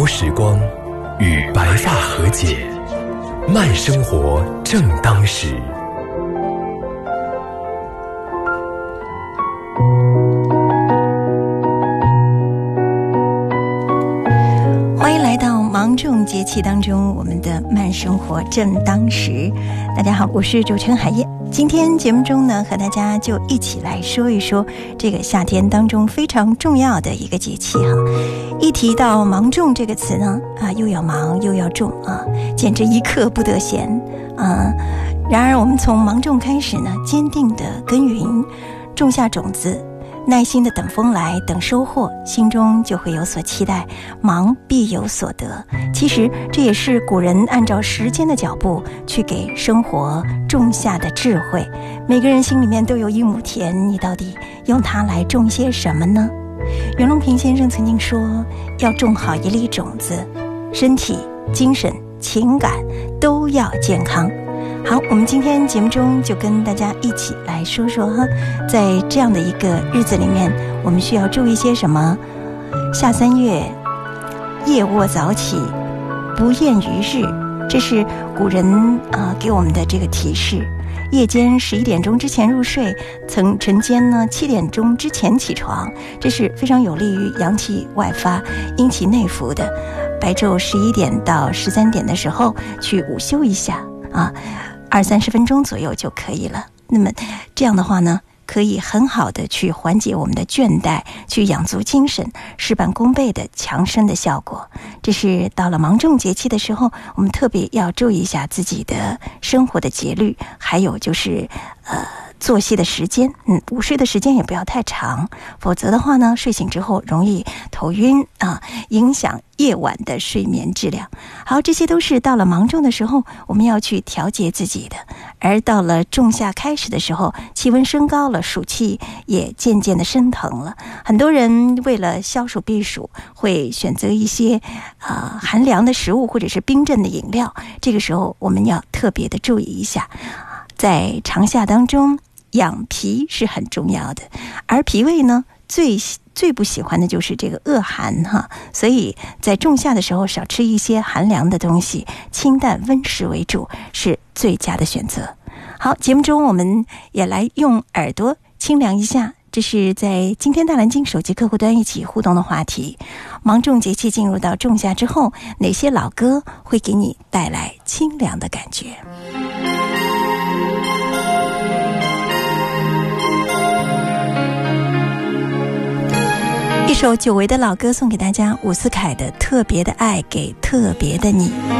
流时光，与白发和解，慢生活正当时。 欢迎来到芒种节气当中，我们的慢生活正当时。大家好，我是主持人海燕。今天节目中呢，和大家就一起来说一说这个夏天当中非常重要的一个节气哈。一提到芒种这个词呢，又要忙又要种啊，简直一刻不得闲啊。然而我们从芒种开始呢，坚定的耕耘，种下种子，耐心的等风来，等收获，心中就会有所期待，忙必有所得。其实这也是古人按照时间的脚步去给生活种下的智慧。每个人心里面都有一亩田，你到底用它来种些什么呢？袁隆平先生曾经说，要种好一粒种子，身体、精神、情感都要健康。好，我们今天节目中就跟大家一起来说说哈，在这样的一个日子里面，我们需要注意些什么？夏三月，夜卧早起，不厌于日，这是古人给我们的这个提示。夜间11点钟之前入睡，晨间呢7点钟之前起床，这是非常有利于阳气外发、阴气内服的。白昼11点到13点的时候去午休一下20-30分钟左右就可以了。那么这样的话呢，可以很好的去缓解我们的倦怠，去养足精神，事半功倍的强身的效果。这是到了芒种节气的时候，我们特别要注意一下自己的生活的节律，还有就是作息的时间，午睡的时间也不要太长，否则的话呢，睡醒之后容易头晕影响夜晚的睡眠质量。好，这些都是到了芒种的时候我们要去调节自己的。而到了仲夏开始的时候，气温升高了，暑气也渐渐的升腾了。很多人为了消暑避暑，会选择一些寒凉的食物或者是冰镇的饮料。这个时候我们要特别的注意一下，在长夏当中养脾是很重要的，而脾胃呢最不喜欢的就是这个恶寒哈，所以在仲夏的时候少吃一些寒凉的东西，清淡温食为主是最佳的选择。好，节目中我们也来用耳朵清凉一下，这是在今天大蓝鲸手机客户端一起互动的话题。芒种节气进入到仲夏之后，哪些老歌会给你带来清凉的感觉？一首久违的老歌送给大家，伍思凯的《特别的爱给特别的你》。